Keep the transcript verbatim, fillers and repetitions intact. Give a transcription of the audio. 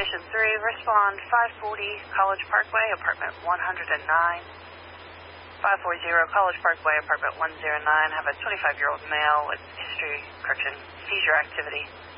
Station three, respond five forty College Parkway, apartment one oh nine. five forty College Parkway, apartment one oh nine. Have a twenty-five-year-old male with history, correction, seizure activity.